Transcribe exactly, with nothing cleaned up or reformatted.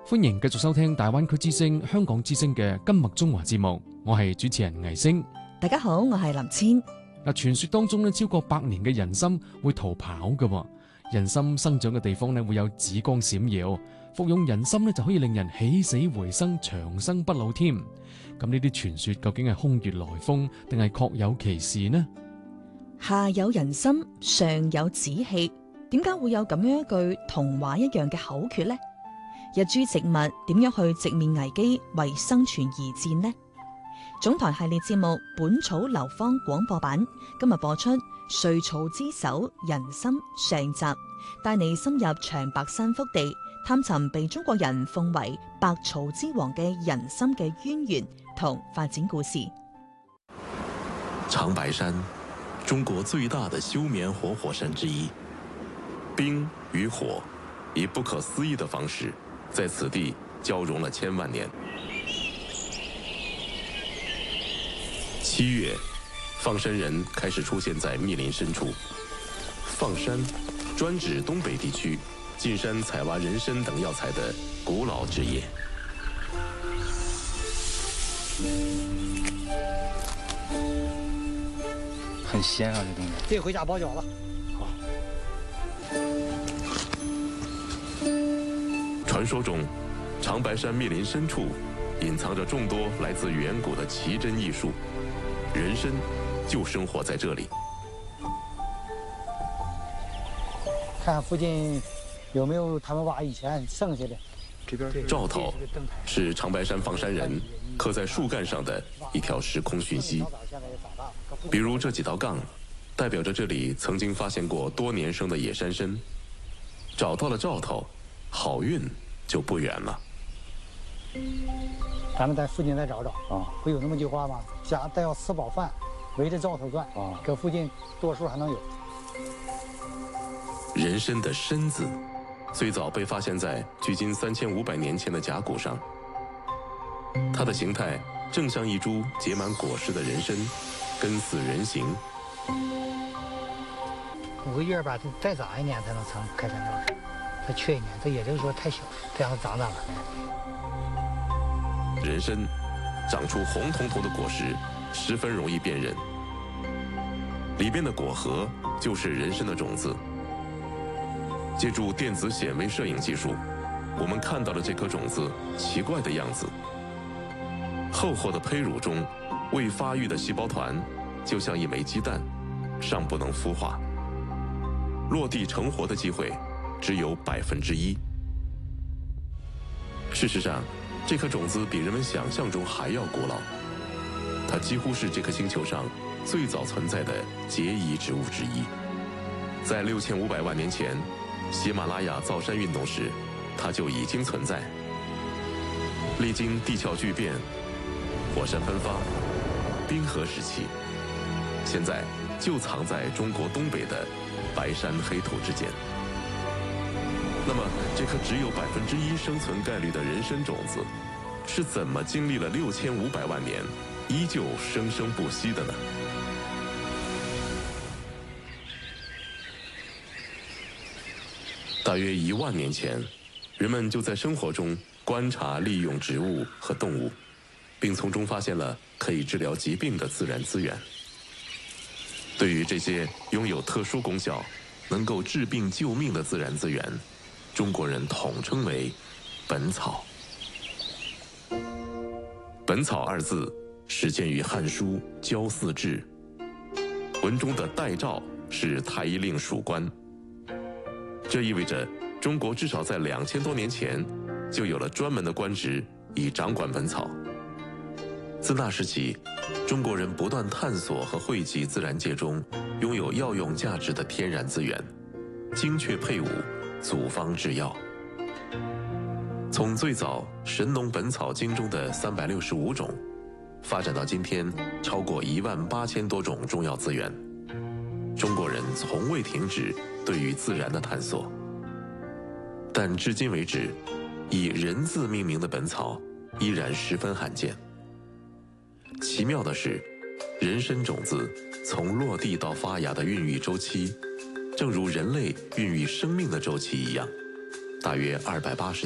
歡迎繼續收聽大灣區之聲、香港之聲嘅今麥中華節目，我係主持人倪星。 大家好，我係林千。 嗱，傳說當中咧，超過百年嘅人參會逃跑嘅。人參生長嘅地方咧，會有紫光閃耀，服用人參咧就可以令人起死回生、長生不老添。咁呢啲傳說究竟係空穴來風，定係確有其事呢？ 下有人參，上有紫氣，點解會有咁樣一句童話一樣嘅口訣呢？日株植物點樣去直面危機，為生存而戰呢？總台系列節目《本草流芳》廣播版今日播出《瑞草之首人參》上集，帶你深入長白山腹地，探尋被中國人奉為百草之王嘅人參嘅淵源同發展故事。 長白山，中國最大的休眠活火山之一，冰與火以不可思議的方式在此地交融了千萬年。七月，放山人開始出現在密林深處。放山專指東北地區進山採挖人參等藥材的古老職業。 很鮮啊，這東西。 這回家包餃子。 好。傳說中，長白山密林深處隱藏着眾多來自遠古的奇珍異術，人參就生活在這裡。 看附近有沒有他們挖以前剩下的。 這邊兆頭是長白山放山人刻在樹幹上的一條時空訊息，比如這幾道槓，代表着這裡曾經發現過多年生的野山參。找到了兆頭，好運就不遠了。 咱們在附近再找找啊，不有那麼句話嗎？家帶要吃飽飯，圍着兆頭轉啊，這附近多數還能有。 人參的參字，最早被發現在距今三千五百年前的甲骨上，它的形態正像一株結滿果實的人參，根似人形。 五個月吧，再長一年才能成開山長，再缺一年，這也就是說太小，這樣長長了。 人參長出紅彤彤的果實，十分容易辨認，裡邊的果核就是人參的種子。借助電子顯微攝影技術，我們看到了這顆種子奇怪的樣子。厚厚的胚乳中，未發育的細胞團就像一枚雞蛋，尚不能孵化，落地成活的機會只有百分之一。事實上，這顆種子比人們想象中還要古老，它幾乎是這顆星球上最早存在的結擬植物之一。在六千五百萬年前，喜馬拉雅造山運動時，它就已經存在。歷經地殼巨變、火山噴發、冰河時期，現在就藏在中國東北的白山黑土之間。那麼，這顆只有百分之一生存概率的人參種子，是怎麼經歷了六千五百萬年，依舊生生不息的呢？大約一萬年前，人們就在生活中觀察利用植物和動物，並從中發現了可以治療疾病的自然資源。對於這些擁有特殊功效、能夠治病救命的自然資源，中國人統稱為本草。本草二字始見於《漢書·郊祀志》，文中的代詔是太醫令屬官。這意味着中國至少在兩千多年前就有了專門的官職以掌管本草。自那時起，中國人不斷探索和匯集自然界中擁有藥用價值的天然資源，精確配伍，組方製藥。從最早《神農本草經》中的三百六十五種，發展到今天超過一萬八千多種中藥資源，中國人從未停止對於自然的探索。但至今為止，以人字命名的本草依然十分罕見。奇妙的是，人參種子從落地到發芽的孕育週期，正如人類孕育生命的週期一樣，大約二百八十